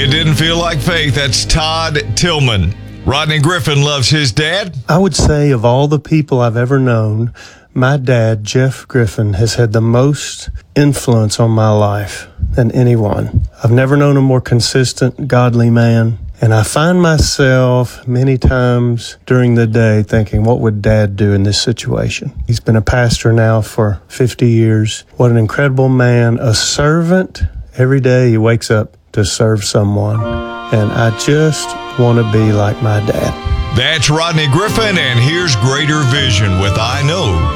It didn't feel like faith. That's Todd Tillman. Rodney Griffin loves his dad. I would say of all the people I've ever known, my dad, Jeff Griffin, has had the most influence on my life than anyone. I've never known a more consistent, godly man. And I find myself many times during the day thinking, what would Dad do in this situation? He's been a pastor now for 50 years. What an incredible man, a servant. Every day he wakes up to serve someone. And I just want to be like my dad. That's Rodney Griffin, and here's Greater Vision with I Know